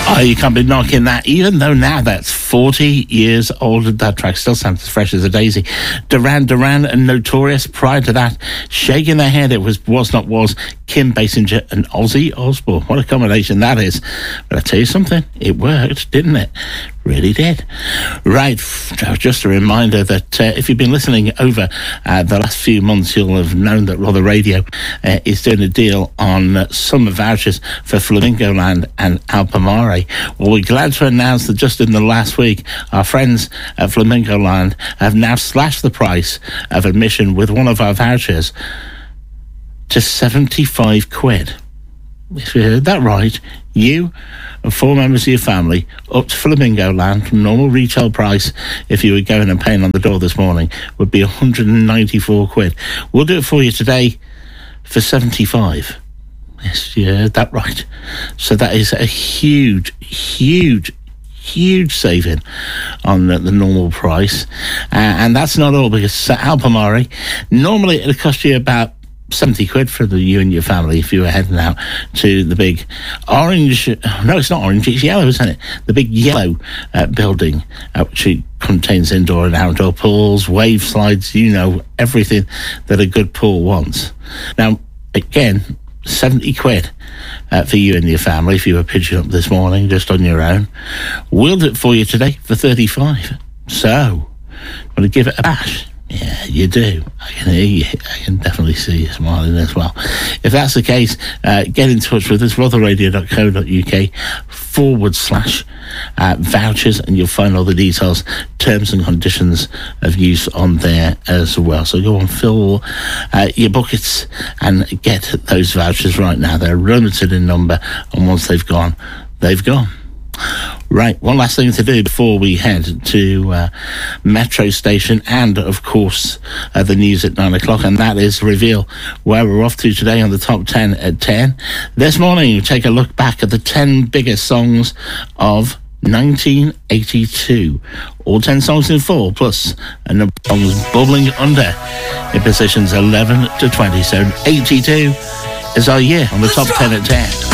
Oh, you can't be knocking that, even though now that's 40 years old. That track still sounds as fresh as a daisy. Duran Duran and Notorious. Prior to that, shaking their head, it was Not Was, Kim Basinger and Ozzy Osbourne. What a combination that is. But I tell you something, it worked, didn't it? Really did. Right, just a reminder that if you've been listening over the last few months, you'll have known that Rother Radio is doing a deal on summer vouchers for Flamingo Land and Alpamare. Well, we're glad to announce that just in the last week, our friends at Flamingo Land have now slashed the price of admission with one of our vouchers to 75 quid. If you heard that right, you and 4 members of your family up to Flamingo Land. Normal retail price, if you were going and paying on the door this morning, would be 194 quid. We'll do it for you today for 75. Yes, you heard that right. So that is a huge saving on the normal price. And that's not all, because Alpamare, normally it'll cost you about 70 quid for you and your family if you were heading out to the big orange, no, it's not orange, it's yellow, isn't it? The big yellow building, which contains indoor and outdoor pools, wave slides, you know, everything that a good pool wants. Now, again, 70 quid for you and your family if you were pitching up this morning just on your own. We'll do it for you today for 35. So, want to give it a bash? Yeah, you do. I can hear you. I can definitely see you smiling as well. If that's the case, get in touch with us, rotherradio.co.uk/vouchers, and you'll find all the details, terms and conditions of use on there as well. So go and fill your buckets and get those vouchers right now. They're limited in number, and once they've gone, they've gone. Right, one last thing to do before we head to Metro Station and, of course, the news at 9 o'clock, and that is reveal where we're off to today on the top 10 at 10. This morning, we take a look back at the 10 biggest songs of 1982. All 10 songs in full, plus a number of songs bubbling under in positions 11 to 20. So 82 is our year on the top 10 at 10.